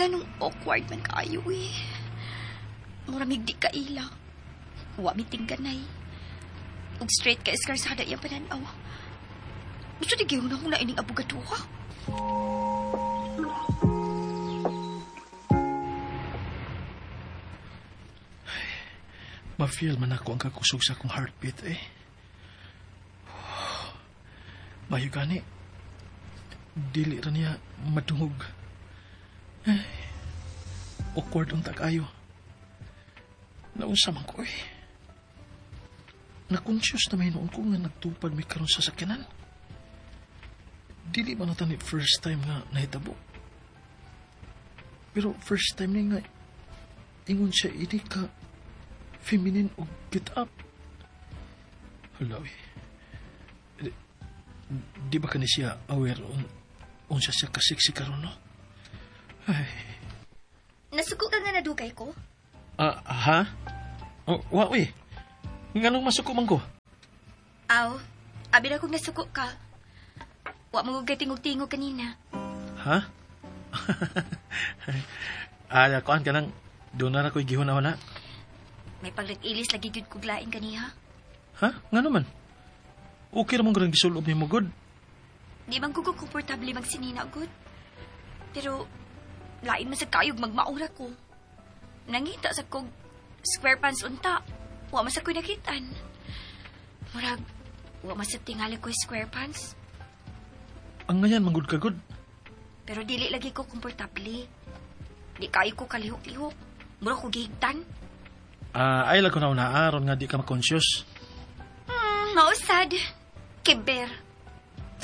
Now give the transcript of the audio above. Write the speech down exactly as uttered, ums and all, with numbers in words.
Nganong awkward man kaayo eh. Muramig di kaila. Wa miting ganay. Ug straight ka eskarsada yung pananaw. Gusto di gayon akong naining abogaduha. Ma-feel man ako ang kakusog sa akong heartbeat eh. Mayo gani. Dili ra niya madungog. Ay, awkward ang tag-ayo. Naunsa man ko eh. Na-conscious na may noon ko nga nagtupad may karon sa sakyanan. Dili man natin first time nga nahitabo. Pero first time niya nga ingon siya ini ka feminine o get up. Halaw eh. Di, di ba kani siya aware on, on siya siya kasiksi karon no? Ay. Nasuko ka nga nadugay ko? Ah, uh, ha? Oh, wa we. Nganong masuko man ko? Aw, abi na kong nasuko ka. Wa mo gatingog-tingog kanina. Ha? Ah, kuan ka nang doon na ako'y gihon na wala. May paglag-ilis lagi gyud kog lain kaniha. Ha? Nga naman? Okay naman ko nang gisulob ni mo, good? Di man ko komportable magsinina, good. Pero, lain man sa kayog magmaura ko. Nangita sa kog square pants unta. Wa man sa ko'y nakitaan. Murag, wa man sa tingali ko'y square pants. Ang ngayon, manggod ka, good? Pero dili lagi ko komportable. Di kayo ko kalihok-lihok. Mura ko gihigtan. Ah, uh, ay lang ko na unaaron nga di ka ma-conscious. Hmm, mausad. Kiber.